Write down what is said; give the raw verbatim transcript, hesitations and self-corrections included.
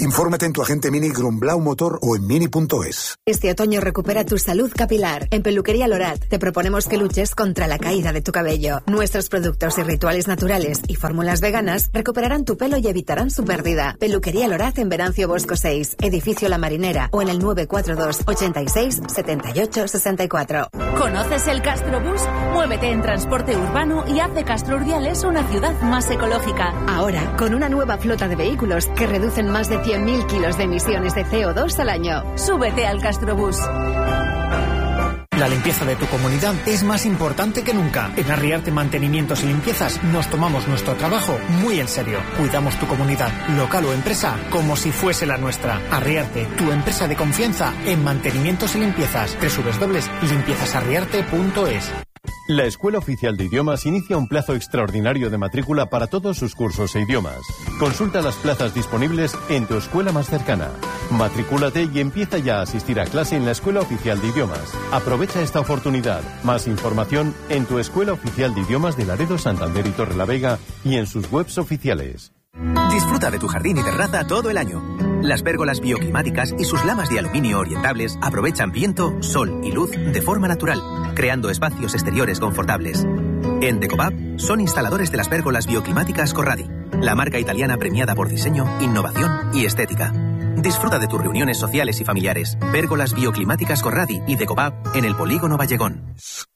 Infórmate en tu agente Mini Grumblau Motor o en mini punto es. Este otoño recupera tu salud capilar. En Peluquería Lorat te proponemos que luches contra la caída de tu cabello. Nuestros productos y rituales naturales y fórmulas veganas recuperarán tu pelo y evitarán su pérdida. Peluquería Lorat en Venancio Bosco seis, Edificio La Marinera o en el nueve cuatro dos, ochenta y seis, setenta y ocho, sesenta y cuatro. ¿Conoces el Castrobús? Muévete en transporte urbano y haz de Castro Urdiales una ciudad más ecológica. Ahora, con una nueva flota de vehículos que reducen más de cien mil kilos de emisiones de C O dos al año. Súbete al Castrobús. La limpieza de tu comunidad es más importante que nunca. En Arriarte Mantenimientos y Limpiezas nos tomamos nuestro trabajo muy en serio. Cuidamos tu comunidad, local o empresa, como si fuese la nuestra. Arriarte, tu empresa de confianza en mantenimientos y limpiezas. doble u doble u doble u punto limpiezas arriarte punto es. La Escuela Oficial de Idiomas inicia un plazo extraordinario de matrícula para todos sus cursos e idiomas. Consulta las plazas disponibles en tu escuela más cercana. Matricúlate y empieza ya a asistir a clase en la Escuela Oficial de Idiomas. Aprovecha esta oportunidad. Más información en tu Escuela Oficial de Idiomas de Laredo, Santander y Torrelavega y en sus webs oficiales. Disfruta de tu jardín y terraza todo el año. Las pérgolas bioclimáticas y sus lamas de aluminio orientables aprovechan viento, sol y luz de forma natural, creando espacios exteriores confortables. En Decopap son instaladores de las pérgolas bioclimáticas Corradi, la marca italiana premiada por diseño, innovación y estética. Disfruta de tus reuniones sociales y familiares. Pérgolas bioclimáticas Corradi y Decopap en el Polígono Vallegón.